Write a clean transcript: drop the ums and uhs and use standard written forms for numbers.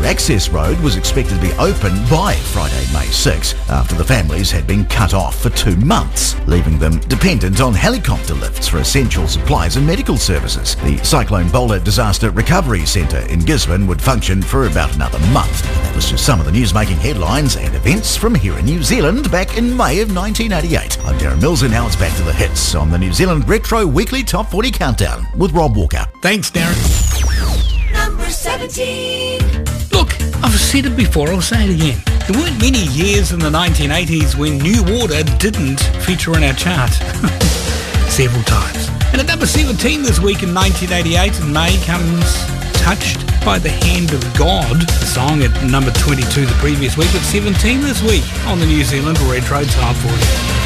access road was expected to be open by Friday, May 6, after the families had been cut off for 2 months, leaving them dependent on helicopter lifts for essential supplies and medical services. The Cyclone Bowler Disaster Recovery Centre in Gisborne would function for about another month. That was just some of the news-making headlines and events from here in New Zealand back in May of 1988. I'm Darren Mills, and now it's back to the hits on the New Zealand Retro Weekly Top 40 Countdown with Rob Walker. Thanks, Darren. Number 17. Look, I've said it before, I'll say it again. There weren't many years in the 1980s when New Order didn't feature in our chart. Several times. And at number 17 this week in 1988 in May comes Touched by the Hand of God. The song at number 22 the previous week, but 17 this week on the New Zealand Retro Top 40.